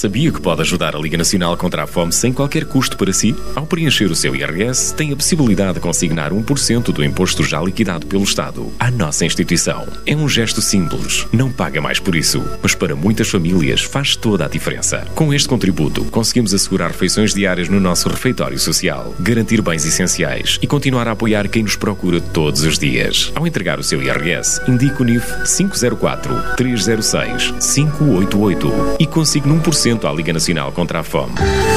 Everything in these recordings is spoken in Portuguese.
Sabia que pode ajudar a Liga Nacional contra a Fome sem qualquer custo para si? Ao preencher o seu IRS, tem a possibilidade de consignar 1% do imposto já liquidado pelo Estado à nossa instituição. É um gesto simples, não paga mais por isso, mas para muitas famílias faz toda a diferença. Com este contributo, conseguimos assegurar refeições diárias no nosso refeitório social, garantir bens essenciais e continuar a apoiar quem nos procura todos os dias. Ao entregar o seu IRS, indique o NIF 504-306-588 e consigne 1% à Liga Nacional contra a Fome.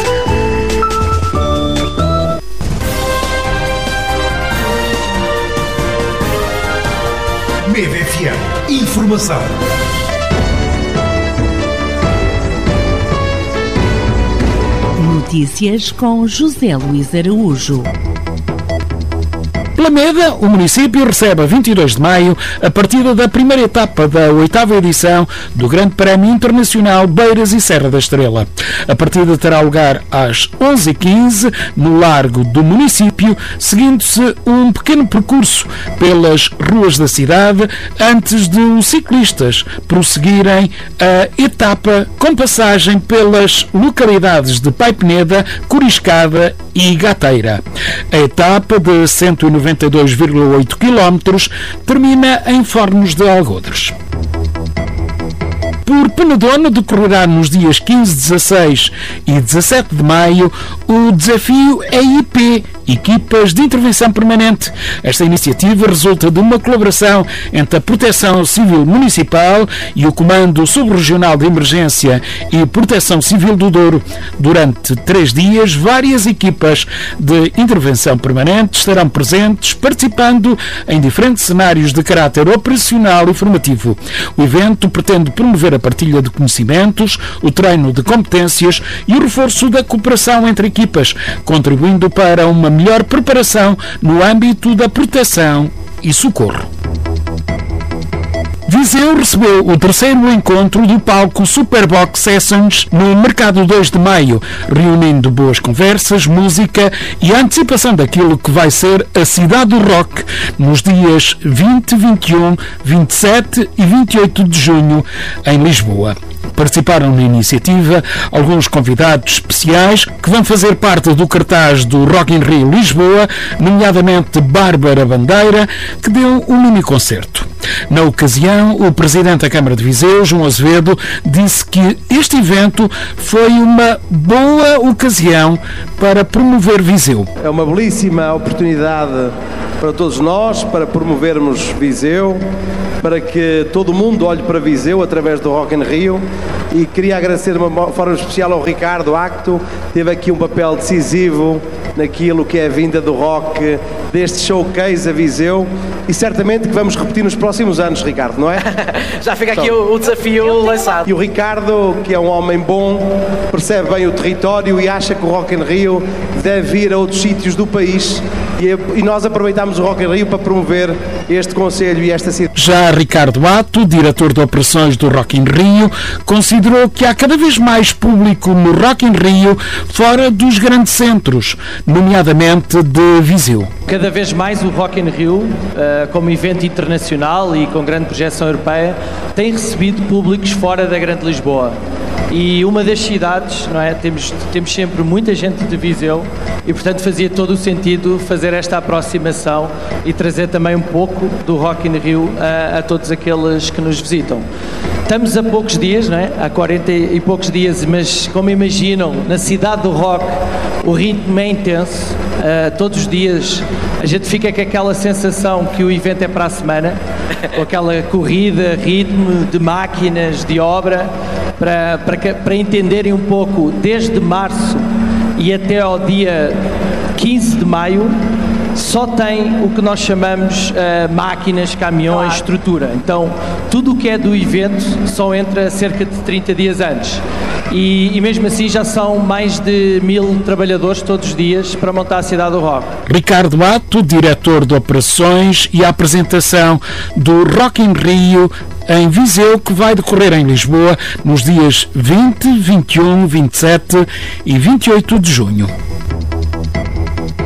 MeveFM. Informação. Notícias com José Luís Araújo. Lameda, o município recebe a 22 de maio a partida da primeira etapa da 8ª edição do Grande Prémio Internacional Beiras e Serra da Estrela. A partida terá lugar às 11h15 no largo do município, seguindo-se um pequeno percurso pelas ruas da cidade antes de os ciclistas prosseguirem a etapa com passagem pelas localidades de Paipeneda, Coriscada e Gateira. A etapa de 192,8 km termina em Fornos de Algodres. Por Penedono decorrerá nos dias 15, 16 e 17 de maio o desafio EIP, Equipas de Intervenção Permanente. Esta iniciativa resulta de uma colaboração entre a Proteção Civil Municipal e o Comando Subregional de Emergência e Proteção Civil do Douro. Durante 3 dias, várias equipas de intervenção permanente estarão presentes, participando em diferentes cenários de caráter operacional e formativo. O evento pretende promover a partilha de conhecimentos, o treino de competências e o reforço da cooperação entre equipas, contribuindo para uma melhor preparação no âmbito da proteção e socorro. Viseu recebeu o 3º encontro do palco Superbox Sessions no Mercado 2 de Maio, reunindo boas conversas, música e a antecipação daquilo que vai ser a Cidade do Rock nos dias 20, 21, 27 e 28 de junho em Lisboa. Participaram na iniciativa alguns convidados especiais que vão fazer parte do cartaz do Rock in Rio Lisboa, nomeadamente Bárbara Bandeira, que deu um mini-concerto. Na ocasião, o Presidente da Câmara de Viseu, João Azevedo, disse que este evento foi uma boa ocasião para promover Viseu. É uma belíssima oportunidade para todos nós, para promovermos Viseu, para que todo mundo olhe para Viseu através do Rock in Rio, e queria agradecer de uma forma especial ao Ricardo Acto, teve aqui um papel decisivo naquilo que é a vinda do rock, deste showcase a Viseu, e certamente que vamos repetir nos próximos anos, Ricardo, não é? Já fica aqui o desafio lançado. E o Ricardo, que é um homem bom, percebe bem o território e acha que o Rock in Rio deve ir a outros sítios do país, e nós aproveitamos o Rock in Rio para promover este concelho e esta cidade. Já Ricardo Ato, diretor de operações do Rock in Rio, considerou que há cada vez mais público no Rock in Rio fora dos grandes centros, nomeadamente de Viseu. Cada vez mais o Rock in Rio, como evento internacional e com grande projeção europeia, tem recebido públicos fora da Grande Lisboa. E uma das cidades, não é? Temos sempre muita gente de Viseu e, portanto, fazia todo o sentido fazer esta aproximação e trazer também um pouco do Rock in Rio a todos aqueles que nos visitam. Estamos a poucos dias, não é? Há 40 e poucos dias, mas como imaginam, na cidade do rock o ritmo é intenso. Todos os dias a gente fica com aquela sensação que o evento é para a semana, com aquela corrida, ritmo de máquinas, de obra, para entenderem um pouco, desde março e até ao dia 15 de maio, só tem o que nós chamamos máquinas, caminhões, estrutura. Então, tudo o que é do evento só entra cerca de 30 dias antes. E mesmo assim já são mais de 1000 trabalhadores todos os dias para montar a Cidade do Rock. Ricardo Ato, diretor de operações, e a apresentação do Rock in Rio em Viseu, que vai decorrer em Lisboa nos dias 20, 21, 27 e 28 de junho.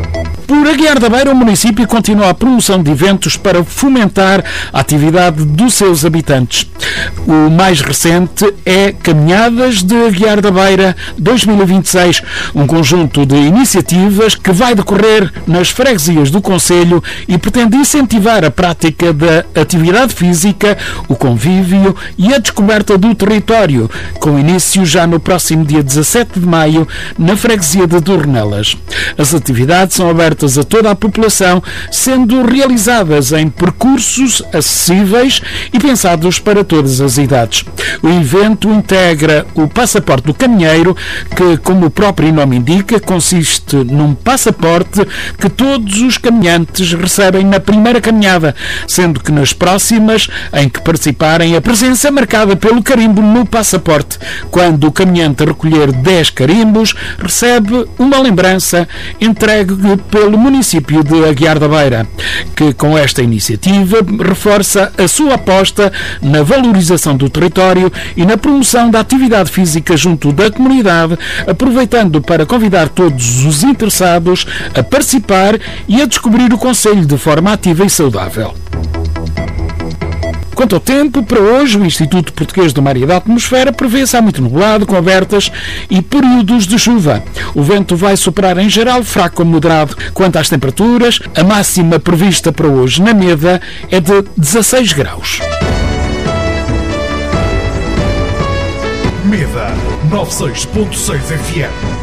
Por Aguiar da Beira, o município continua a promoção de eventos para fomentar a atividade dos seus habitantes. O mais recente é Caminhadas de Aguiar da Beira 2026, um conjunto de iniciativas que vai decorrer nas freguesias do concelho e pretende incentivar a prática da atividade física, o convívio e a descoberta do território, com início já no próximo dia 17 de maio na freguesia de Dornelas. As atividades são abertas a toda a população, sendo realizadas em percursos acessíveis e pensados para todas as idades. O evento integra o Passaporte do Caminheiro, que, como o próprio nome indica, consiste num passaporte que todos os caminhantes recebem na primeira caminhada, sendo que nas próximas, em que participarem, a presença é marcada pelo carimbo no passaporte. Quando o caminhante recolher 10 carimbos, recebe uma lembrança entregue pelo município de Aguiar da Beira, que com esta iniciativa reforça a sua aposta na valorização do território e na promoção da atividade física junto da comunidade, aproveitando para convidar todos os interessados a participar e a descobrir o concelho de forma ativa e saudável. Quanto ao tempo, para hoje, o Instituto Português do Mar e da Atmosfera prevê céu muito nublado, com abertas e períodos de chuva. O vento vai soprar em geral fraco a moderado. Quanto às temperaturas, a máxima prevista para hoje na Meda é de 16 graus. Meda 96.6 FM.